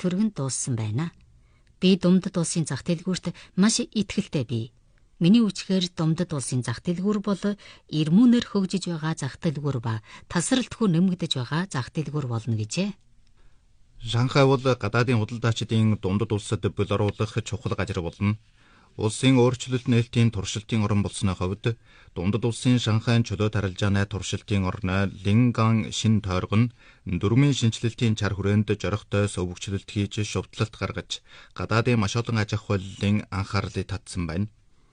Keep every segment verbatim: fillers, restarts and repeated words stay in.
түргэн дууссан байна. Би Думдад улсын зах дэлгүүрт маш итгэлтэй бий. Миний үчгээр Думдад улсын зах дэлгүүр бол эрмүүнээр хөгжиж байгаа зах дэлгүүр ба тасралтгүй нэмэгдэж байгаа зах дэлгүүр болно гэжээ. Шанхай бол гадаадын худалдаачдын Дундад улсад бул оруулах чухал газар болно. Улсын өөрчлөлт нээлтийн туршилтын орон болсны хувьд Дундад улсын Шанхайн чөлөөт арилжааны туршилтын орны Линган шин тойрог нь дөрмийн шинжилэлтийн чар хүрээнд жоригтой сувгчлэлт хийж шувтлалт гаргаж гадаадын маш олон аж ахуй холбооны анхаарлыг татсан байна.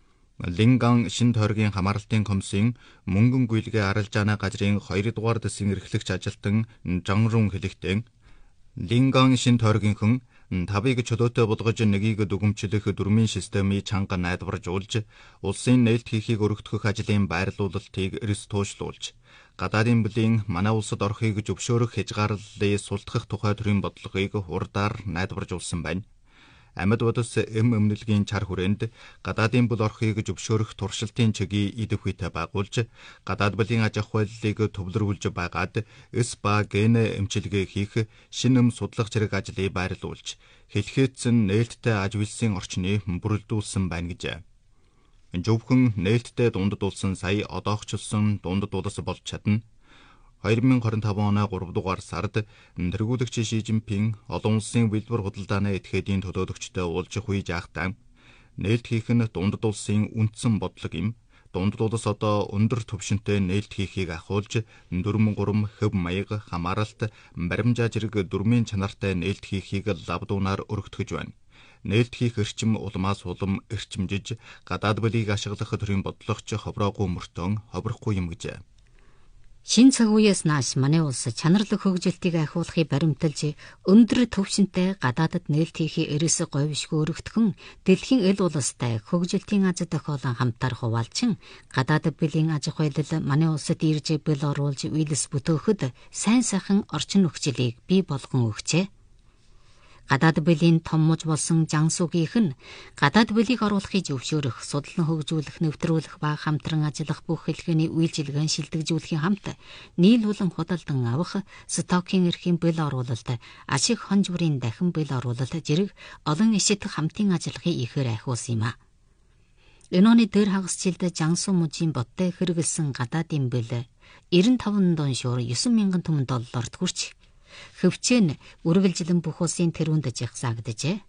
Линган шин тойргийн хамааралтын комиссийн мөнгөн гүйлгээ арилжааны газрын хоёрдугаар дэсийн эрхлэгч ажилтан Жанрун хэлэхдээ Линган шин тойргийнхэн тавыг чөлөөтэй болгож нэгийг дүгнэмжлэх дөрмийн системийг чанга найдваржуулж, улсын нээлт хийхийг өргөтгөх ажлын байрлуулалтыг эрс туушлуулж, гадаадын бүлийн манай улсад орохыг зөвшөөрөх хязгаарлалыг султгах тухай төрлийн бодлогыг урдаар найдваржуулсан байна. Амьд бодос эм өмнөлгийн чар хүрээнд гадаадын бүл орохыг зөвшөөрөх туршилтын чигийг идэвхүйтэй байгуулж, гадаад бүлийн аж ахуйлыг төвлөрүүлж байгаад эс ба генэ эмчилгээ хийх шинэ эм судлах зэрэг ажлыг байрлуулж, хэлхээцэн нээлттэй аж үйлсийн орчныг бүрэлдүүлсэн байна гэж. Зөвхөн нээлттэй Дундад улсын сая одоогчлсон Дундад улс болж чадна. хоёр мың двадцать пять оны гурав дугаар сард тэргүүлэгч Ши Жинпин олон улсын бэлбэр худалдааны этгээдийн төлөөлөгчтэй уулж хуйж яахтаа нээлт хийх нь Дундад улсын үндсэн бодлого юм. Дундад улс одоо өндөр түвшинтэй нээлт хийхийг ахуулж дөрвөн гурван хөв маяг хамааралт баримжаа зэрэг дөрмийн чанартай нээлт хийхийг лавдуунаар өргөтгөж байна. Нээлт хийх эрчим улмаас улам эрчимжиж гадаад бүлийг ашиглах төрлийн бодлогоч ховроогүй мөртөн ховрохгүй юм гэж. Шин цаг үеэс нааш манай улс чанарлаг хөгжилтийг ахиулахыг баримталж өндөр түвшинтэй гадаадд нээлт хийхээ эрээс говьшгүй өргөтгөн дэлхийн эл улстай хөгжилтийн аз тохиолон хамтаар хуваалчин гадаад бүлийн аж ахуйлал манай улсад ирж бэл оруулж үйлс бүтөөхөд сайн сайхан орчин нөхцөлийг бий болгон өгчээ. Гадаад бүлийн том муж болсон Жансугийнх нь гадаад бүлийг оруулахыг зөвшөөрөх, судлан хөгжүүлэх, нэвтрүүлэх ба хамтран ажиллах бүх хэлхээний үйлчилгээн шилдэгжүүлэхийн хамт нийл улам худалдан авах, стокийн эрхийн бэл оруулалт, ашиг хон зүрийн дахин бэл оруулалт зэрэг олон эшит хамтын ажиллахыг ихээр ахиулсан юм а. Энэ оны дээр хагасжилд Жансу мужийн боттой хэрэгэлсэн гадаадын бэл девяносто пять дон шуур девять мянган түмэн долларт хүрч хөвчөн үргэлжлэн бүх улсын тэрүүнд жагсаагдажээ.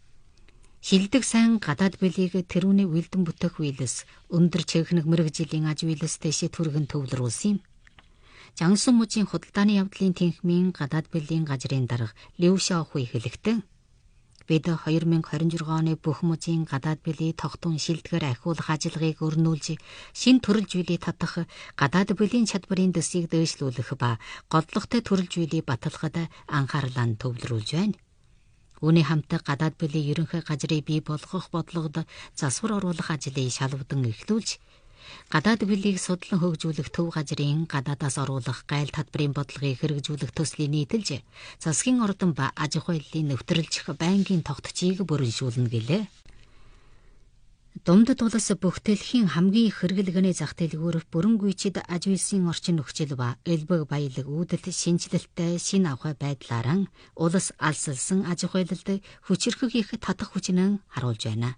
Шилдэг сайн гадаад бүлийг тэрүүний үйлдэн бүтэх үйлс өндөр чэхнэг мэрэгжлийн аж үйлстэй шид хүргэн төвлөрүүлсэн юм. Жансу мужийн худалдааны явдлын тэнхмийн гадаад бүлийн газрын дарга Лю Шаохуй хэлэхдээ бид хоёр мың двадцать оны бүх мужийн гадаад бүлийг тогтун шилдгээр ахиулах ажиллагааг өрнүүлж, шин төрөлж бүлийг татах, гадаад бүлийн чадварын дэсийг дээшлүүлэх ба голдлоготой төрөлж бүлийг баталгахад анхаарлаа төвлөрүүлж байна. Үүний хамт гадаад бүлийн ерөнхий газрыг бий болгох бодлогод засвар оруулах ажлыг шалвдан эхлүүлж, гадаад бүлийг судлан хөгжүүлэх төв газрын гадаадаас оруулах гайл татварын бодлогыг хэрэгжүүлэх төслийг нийтэлж, засгийн ордон ба аж ахуйлын нэвтрүүлжих байнгын тогтцыг бүрэншүүлнэ гэлээ. Дундад улс бүхтэлхийн хамгийн их хэрэглэгний зах дэлгүүр бүрэн гүйцэд аж үйлсийн орчин нөхцөл ба элбэг баялаг үүдэл шинжилэлтэй шин авах байдлаараа улс алсалсан аж ахуйлалд хүчирхэг их татах хүчнэн харуулж байна.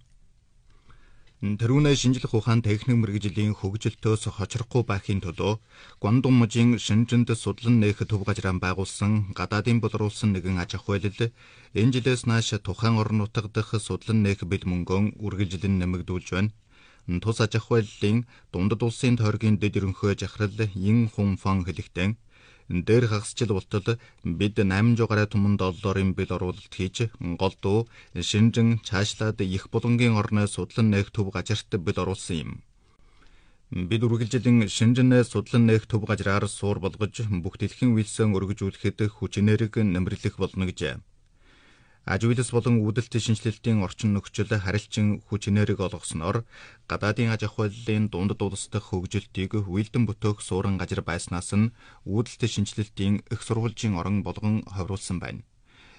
Тэрүүнээ шинжлэх ухаан техник мэргэжлийн хөгжилтөөс хочрохгүй байхын төлөө Гуандун мужийн Шэнжэнд судлан нээх төв газраа байгуулсан гадаадын болруулсан нэгэн аж ахуйлал энэ жилээс нааш тухайн орон нутаг дахь судлан нээх бэл мөнгөн үргэлжлэн нэмэгдүүлж байна. Тус аж ахуйллын Дундад улсын тойргийн дэд ерөнхий жахрал Ин Хун Фан хэлэхдээ дээр хагасчил болтол бид восемь сая гаруй түмэн долларын бэл оруулалт хийж гол дуу Шэнжэн цаашлаад их булангийн орны судлан нээх төв газарт бэл оруулсан юм. Бид үргэлжлэн Шэнжэнээ судлан нээх төв газраар суур болгож бүх дэлхийн үйлсэн өргөжүүлэхэд хүч энерги нэмэрлэх болно гэж. Аж үйлс болон үүдэлт шинжилэлтийн орчин нөхцөл харилцан хүч энерги олгосноор гадаадын аж ахуйллын Дундад улс дахь хөгжилтийг үйлдэн бүтөөх суурин газар байснаас нь үүдэлт шинжилэлтийн их сурвалжийн орон болгон ховруулсан байна.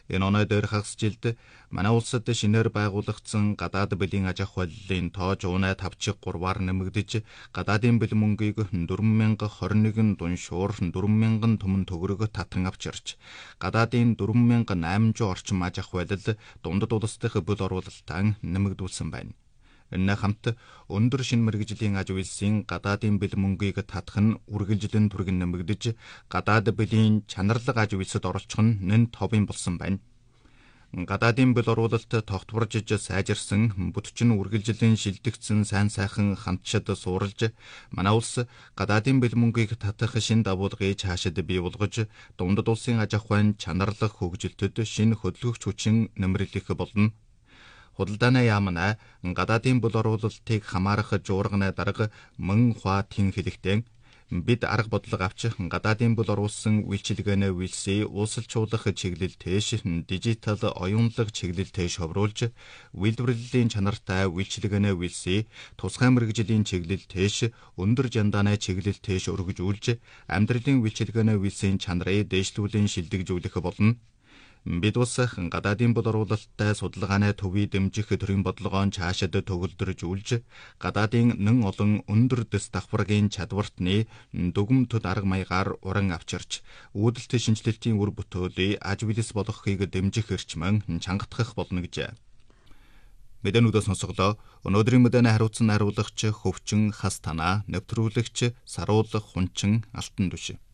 Энэ оноо дээр хагас жилд манай улсад шинээр байгуулагдсан гадаад бэлгийн аж ахуй холилын тоо жуунай тавчиг гурваар нэмэгдэж гадаадын бэл мөнгийг дөрвөн мянга хорин нэгэн дуншуур дөрвөн мянган түмэн төгрөг татан авч ирж гадаадын дөрвөн мянга айманчуу орчим аж ахуй холил дундад улс дахь бүл оруулалтаа нэмэгдүүлсэн байна. Энэ хамт өндөр шин мэргэжлийн аж үйлсийн гадаадын бэл мөнгийг татах нь үргэлжлэн түргэн нэмэгдэж гадаад бэлийн чанарлаг аж үйлсэд оролцох нь нэн товын болсон байна. Гадаадын бэл оруулалт тогтворж сайжирсан бүтчин үргэлжлэн шилдэгдсэн сайн сайхан хамтчад суурилж манай улс гадаадын бэл мөнгийг татах шин дагуулгыг хаашид бий болгож дундад улсын аж ахуйн чанарлаг хөгжилтөд шин хөдөлгөгч хүчин нэмрэлэх болно. Худалдааны яамна гадаадын бэл оруулалтыг хамаарах жуурганы дарга мөн хua тэн хэлэхдээ бид арга бодлого авч гадаадын бэл оруулсан үйлчилгээний үйлсээ уусалжуулах чиглэл тэш дижитал оюунлаг чиглэл тэш ховруулж үйлдвэрлэлийн чанартай үйлчилгээний үйлсээ тусгай мэргэжлийн чиглэл тэш өндөр жандааны чиглэл тэш өргөжүүлж амьдралын үйлчилгээний үйлсийн чанарыг дээшлүүлэн шилдэгжүүлэх болно. Бид ус гадаадын бэл оруулалттай судалгааны төвийг дэмжих төрийн бодлогоон цаашид төгөлдржүүлж гадаадын нэн олон өндөр дэс давхаргийн чадвартны дүгмтөд арга маягаар уран авчирч үүдэлт шинжилэлтийн үр бүтээлийг аж үйлс болгохыг дэмжих эрчмэн чангатгах болно гэжээ. Мэдээнүүдээ сонсголоо. Өнөөдрийн мэдээний хариуцсан хариулагч Хөвчин Хас танаа, нэвтрүүлэгч Саруулах Хунчин Алтан түши.